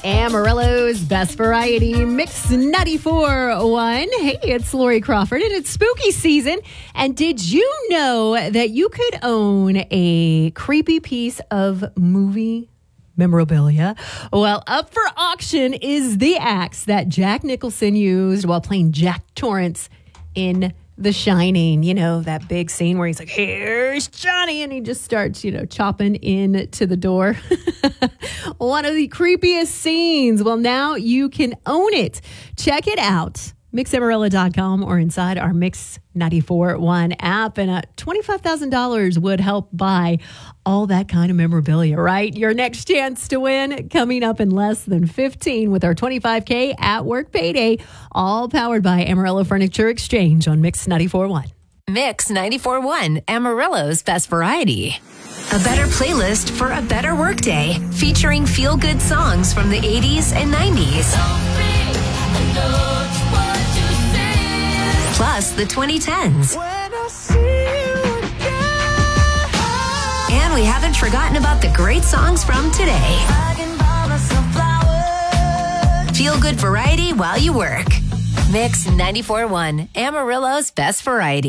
Amarillo's Best Variety Mix 94.1. Hey, it's Lori Crawford, and it's spooky season. And did you know that you could own a creepy piece of movie memorabilia? Well, up for auction is the axe that Jack Nicholson used while playing Jack Torrance in The Shining. You know, that big scene where he's like, here's Johnny, and he just starts, chopping into the door. One of the creepiest scenes. Well, now you can own it. Check it out. MixAmarilla.com or inside our Mix 94.1 app. And $25,000 would help buy all that kind of memorabilia, right? Your next chance to win coming up in less than 15 with our $25K at work payday, all powered by Amarillo Furniture Exchange on Mix 94.1. Mix 94.1, Amarillo's Best Variety. A better playlist for a better workday, featuring feel-good songs from the 80s and 90s. Plus the 2010s. And we haven't forgotten about the great songs from today. Feel good variety while you work. Mix 94.1, Amarillo's Best Variety.